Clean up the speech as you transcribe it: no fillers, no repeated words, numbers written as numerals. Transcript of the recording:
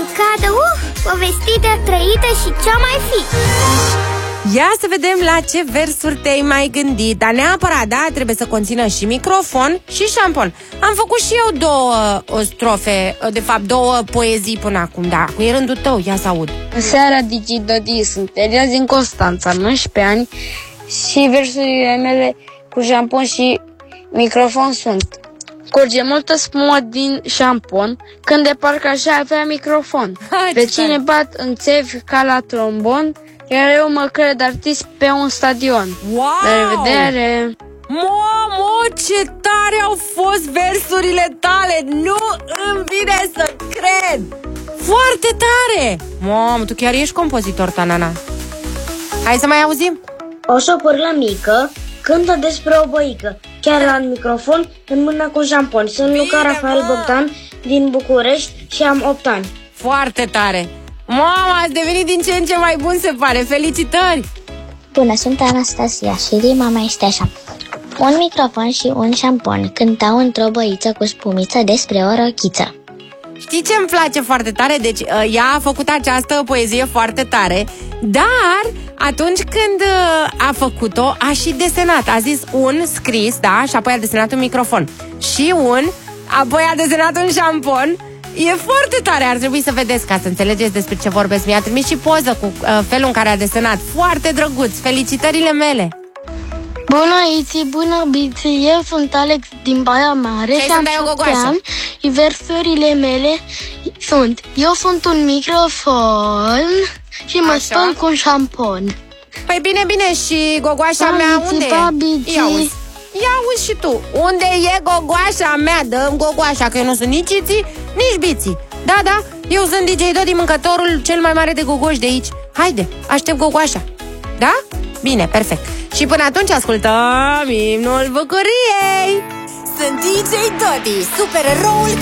bucată, povestită, trăită și ce mai fi. Ia să vedem la ce versuri te-ai mai gândit. Dar neapărat, da, trebuie să conțină și microfon și șampon. Am făcut și eu două strofe, de fapt două poezii până acum. Da, cu e rândul tău, ia să aud. În seara DigiDodi sunt Elias din Constanța, 19 ani, și versurile mele cu șampon și microfon sunt: curge multă spumă din șampon, când de parcă așa avea microfon. Vecine bat în țevi ca la trombon, iar eu mă cred artist pe un stadion. Wow! La revedere! Mamă, ce tare au fost versurile tale! Nu îmi vine să cred! Foarte tare! Mamă, tu chiar ești compozitor, Tanana. Hai să mai auzim. O șopârlă mică cântă despre o băică, chiar la microfon, în mână cu șampon. Sunt Luca Rafael Bogdan din București și am 8 ani. Foarte tare! Mama, ați devenit din ce în ce mai bun, se pare! Felicitări! Bună, sunt Anastasia și rima mea este așa: un microfon și un șampon cântau într-o băiță cu spumiță despre o rochiță. Știi ce îmi place foarte tare? Deci ea a făcut această poezie foarte tare, dar atunci când a făcut-o, a și desenat. A zis un scris, da, și apoi a desenat un microfon. Și apoi a desenat un șampon. E foarte tare, ar trebui să vedeți ca să înțelegeți despre ce vorbesc. Mi-a trimis și poză cu felul în care a desenat. Foarte drăguț, felicitările mele. Bună, Iți, bună, Biți, eu sunt Alex din Baia Mare și am 7 ani și versurile mele sunt: eu sunt un microfon și mă spăl cu un șampon. Păi bine, și gogoașa mea unde e? Ia auzi și tu, unde e gogoașa mea? Dă-mi gogoașa, că eu nu sunt nici Iți, nici Biți. Da, eu sunt DJ Dodi, mâncătorul cel mai mare de gogoși de aici. Haide, aștept gogoașa. Da? Bine, perfect. Și până atunci ascultăm imnul bucuriei. Sunt DJ Dodi, supereroul